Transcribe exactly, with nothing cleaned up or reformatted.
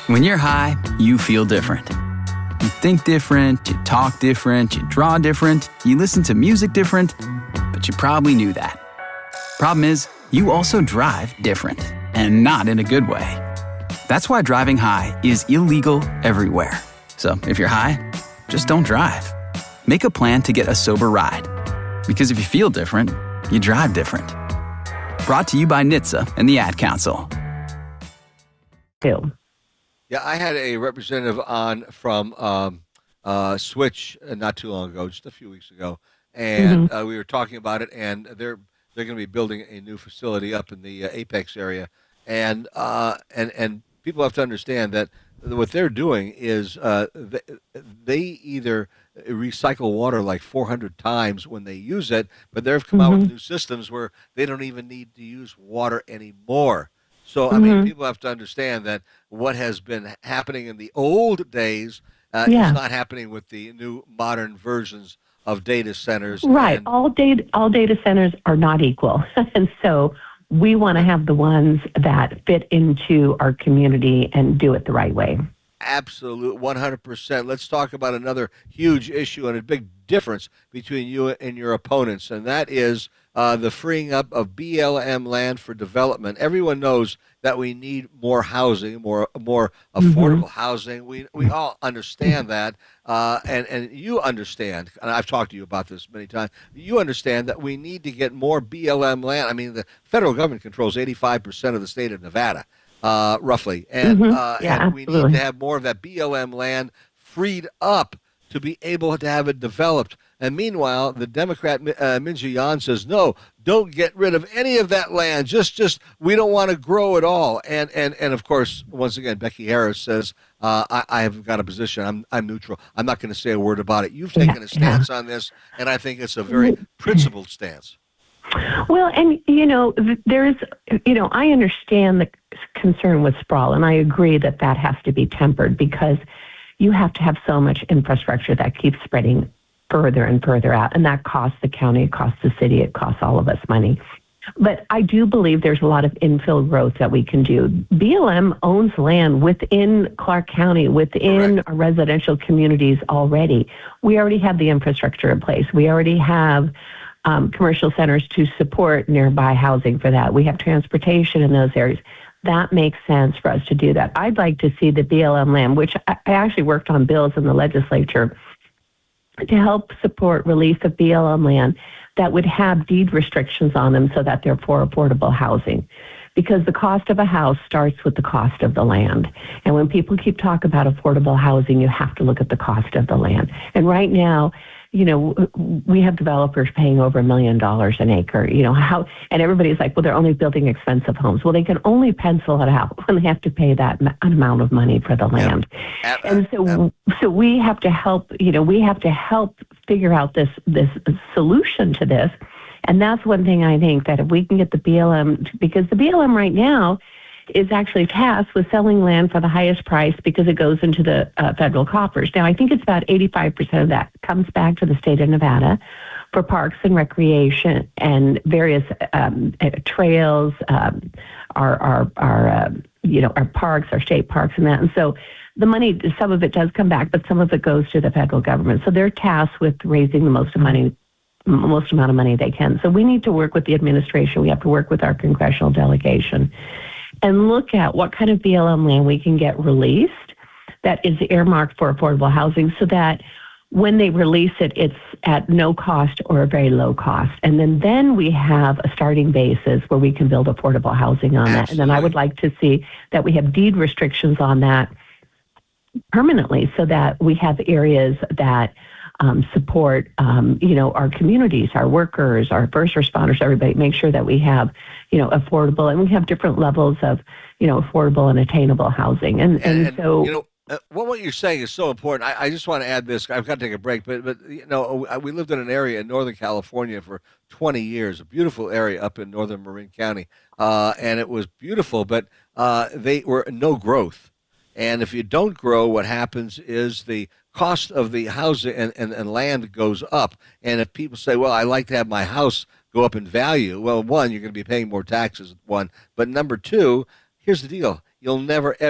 When you're high, you feel different. You think different, you talk different, you draw different, you listen to music different, but you probably knew that. Problem is, you also drive different, and not in a good way. That's why driving high is illegal everywhere. So if you're high, just don't drive. Make a plan to get a sober ride. Because if you feel different, you drive different. Brought to you by N H T S A and the Ad Council. Two. Yeah, I had a representative on from um, uh, Switch uh, not too long ago, just a few weeks ago, and mm-hmm. uh, we were talking about it. And they're they're going to be building a new facility up in the uh, Apex area, and uh, and and people have to understand that what they're doing is uh, they, they either recycle water like four hundred times when they use it, but they've come mm-hmm. out with new systems where they don't even need to use water anymore. So, I mean, mm-hmm. people have to understand that what has been happening in the old days uh, yeah. is not happening with the new modern versions of data centers. Right. And all data all data centers are not equal. And so we want to have the ones that fit into our community and do it the right way. Absolute, one hundred percent. Let's talk about another huge issue and a big difference between you and your opponents, and that is uh, the freeing up of B L M land for development. Everyone knows that we need more housing, more more affordable mm-hmm. housing. We we all understand that, uh, and and you understand. And I've talked to you about this many times. You understand that we need to get more B L M land. I mean, the federal government controls eighty-five percent of the state of Nevada. Uh, roughly, and, mm-hmm. uh, yeah, and we need to have more of that B L M land freed up to be able to have it developed. And meanwhile, the Democrat uh, Minji Yan says, no, don't get rid of any of that land. Just, just we don't want to grow at all. And and and of course, once again, Becky Harris says, uh, I, I have got a position. I'm I'm neutral. I'm not going to say a word about it. You've taken yeah, a stance yeah. on this, and I think it's a very principled stance. Well, and, you know, there is, you know, I understand the concern with sprawl, and I agree that that has to be tempered because you have to have so much infrastructure that keeps spreading further and further out, and that costs the county, it costs the city, it costs all of us money. But I do believe there's a lot of infill growth that we can do. B L M owns land within Clark County, within Correct. our residential communities already. We already have the infrastructure in place. We already have Um, commercial centers to support nearby housing for that. We have transportation in those areas. That makes sense for us to do that. I'd like to see the B L M land, which I, I actually worked on bills in the legislature to help support release of B L M land that would have deed restrictions on them so that they're for affordable housing. Because the cost of a house starts with the cost of the land. And when people keep talking about affordable housing, you have to look at the cost of the land. And right now, you know, we have developers paying over a million dollars an acre, you know, how, and everybody's like, well, they're only building expensive homes. Well, they can only pencil it out when they have to pay that m- amount of money for the land. Yep. And so, yep. so we have to help, you know, we have to help figure out this, this solution to this. And that's one thing I think that if we can get the B L M, because the B L M right now is actually tasked with selling land for the highest price because it goes into the uh, federal coffers. Now, I think it's about eighty-five percent of that comes back to the state of Nevada for parks and recreation and various um, uh, trails, um, our, our, our uh, you know, our parks, our state parks and that. And so the money, some of it does come back, but some of it goes to the federal government. So they're tasked with raising the most money most amount of money they can. So we need to work with the administration. We have to work with our congressional delegation and look at what kind of B L M land we can get released that is earmarked for affordable housing so that when they release it, it's at no cost or a very low cost. And then, then we have a starting basis where we can build affordable housing on Absolutely. that. And then I would like to see that we have deed restrictions on that permanently so that we have areas that Um, support, um, you know, our communities, our workers, our first responders, everybody, make sure that we have, you know, affordable, and we have different levels of, you know, affordable and attainable housing. And, and, and, and so, you know, uh, what, what you're saying is so important. I, I just want to add this. I've got to take a break, but, but you know, we lived in an area in Northern California for twenty years, a beautiful area up in northern Marin County, uh, and it was beautiful, but uh, they were no growth. And if you don't grow, what happens is the cost of the housing and, and, and land goes up. And if people say, well, I like to have my house go up in value, well, one, you're going to be paying more taxes, one. But number two, here's the deal. You'll never, ever